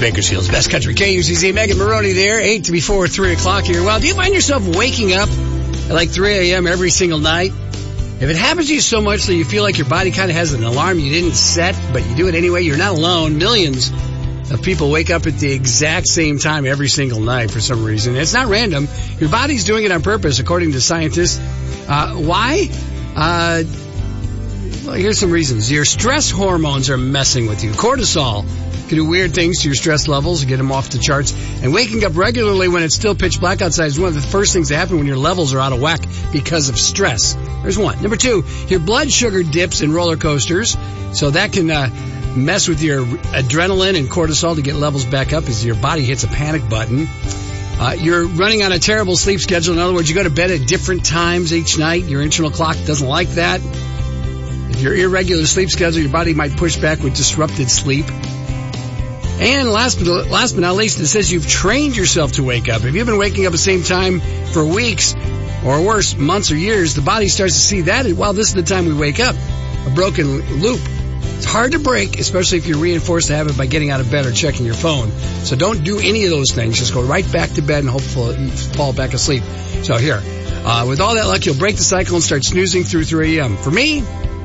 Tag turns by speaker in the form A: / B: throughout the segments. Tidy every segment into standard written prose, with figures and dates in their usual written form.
A: Bakersfield's Best Country, KUCZ. Megan Maroney there, 8 before 3 o'clock here. Well, do you find yourself waking up at like 3 a.m. every single night? If it happens to you so much that you feel like your body kind of has an alarm you didn't set, but you do it anyway, you're not alone. Millions of people wake up at the exact same time every single night for some reason. It's not random. Your body's doing it on purpose, according to scientists. Why? Well, here's some reasons. Your stress hormones are messing with you. Cortisol can do weird things to your stress levels, get them off the charts. And waking up regularly when it's still pitch black outside is one of the first things that happen when your levels are out of whack because of stress. There's one. Number two, your blood sugar dips in roller coasters. So that can mess with your adrenaline and cortisol to get levels back up as your body hits a panic button. You're running on a terrible sleep schedule. In other words, you go to bed at different times each night. Your internal clock doesn't like that. If your irregular sleep schedule, your body might push back with disrupted sleep. And last but not least, it says you've trained yourself to wake up. If you've been waking up at the same time for weeks, or worse, months or years, the body starts to see that, well, this is the time we wake up. A broken loop. It's hard to break, especially if you reinforce the habit by getting out of bed or checking your phone. So don't do any of those things. Just go right back to bed and hopefully you fall back asleep. So here, with all that luck, you'll break the cycle and start snoozing through 3 a.m. For me,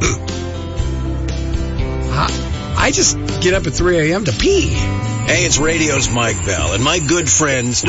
A: I just get up at 3 a.m. to pee.
B: Hey, it's radio's Mike Bell, and my good friends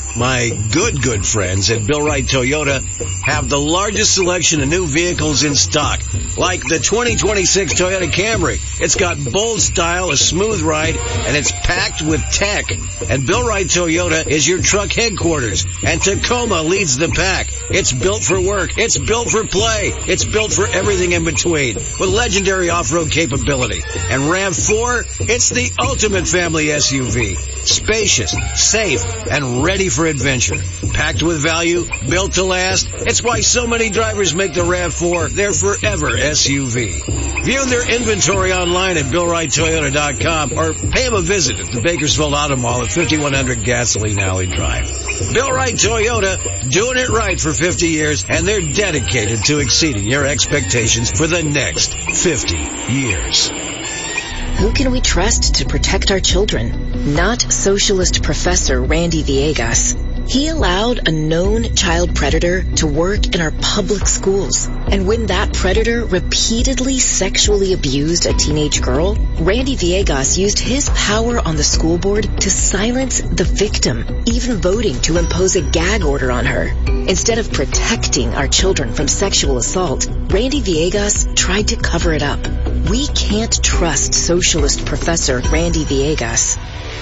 B: at Bill Wright Toyota have the largest selection of new vehicles in stock, like the 2026 Toyota Camry. It's got bold style, a smooth ride, and it's packed with tech. And Bill Wright Toyota is your truck headquarters, and Tacoma leads the pack. It's built for work, it's built for play, it's built for everything in between, with legendary off-road capability. And RAV4, it's the ultimate family SUV. Spacious, safe, and ready for adventure. Packed with value, built to last. It's why so many drivers make the RAV4 their forever SUV. View their inventory online at BillWrightToyota.com or pay them a visit at the Bakersfield Auto Mall at 5100 Gasoline Alley Drive. Bill Wright Toyota, doing it right for 50 years, and they're dedicated to exceeding your expectations for the next 50 years.
C: Who can we trust to protect our children? Not socialist Professor Randy Villegas. He allowed a known child predator to work in our public schools. And when that predator repeatedly sexually abused a teenage girl, Randy Villegas used his power on the school board to silence the victim, even voting to impose a gag order on her. Instead of protecting our children from sexual assault, Randy Villegas tried to cover it up. We can't trust socialist Professor Randy Villegas.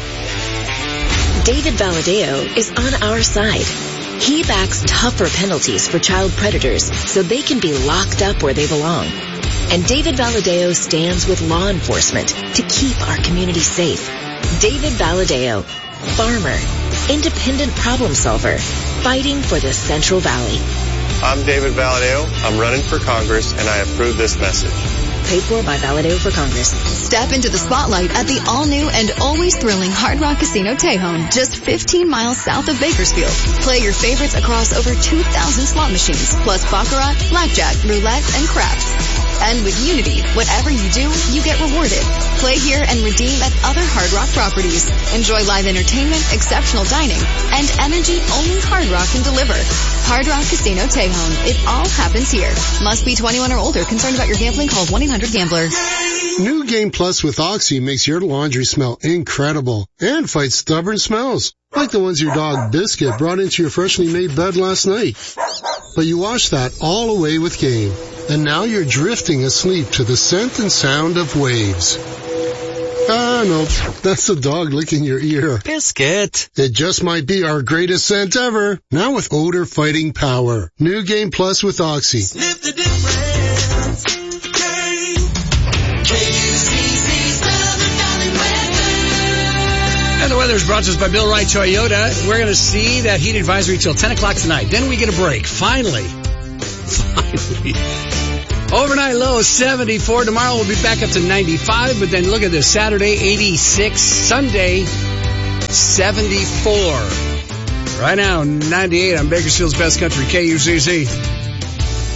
C: David Valadeo is on our side. He backs tougher penalties for child predators so they can be locked up where they belong. And David Valadeo stands with law enforcement to keep our community safe. David Valadeo, farmer, independent problem solver, fighting for the Central Valley.
D: I'm David Valadeo. I'm running for Congress, and I approve this message.
C: Paid for by Valadeo for Congress.
E: Step into the spotlight at the all-new and always thrilling Hard Rock Casino Tejon, just 15 miles south of Bakersfield. Play your favorites across over 2,000 slot machines, plus baccarat, blackjack, roulette, and craps. And with Unity, whatever you do, you get rewarded. Play here and redeem at other Hard Rock properties. Enjoy live entertainment, exceptional dining, and energy only Hard Rock can deliver. Hard Rock Casino Tejon. It all happens here. Must be 21 or older. Concerned about your gambling? Call 1-800-GAMBLER.
F: New Game Plus with Oxy makes your laundry smell incredible and fights stubborn smells, like the ones your dog Biscuit brought into your freshly made bed last night. But you wash that all away with Game, and now you're drifting asleep to the scent and sound of waves. Ah, no, that's the dog licking your ear.
B: Biscuit.
F: It just might be our greatest scent ever, now with odor fighting power. New Game Plus with Oxy.
G: Sniff the difference. KUCC Southern Valley weather.
A: And the weather is brought to us by Bill Wright Toyota. We're going to see that heat advisory till 10 o'clock tonight. Then we get a break. Finally. Overnight low 74. Tomorrow we'll be back up to 95. But then look at this. Saturday 86. Sunday 74. Right now 98 on Bakersfield's Best Country, KUCC.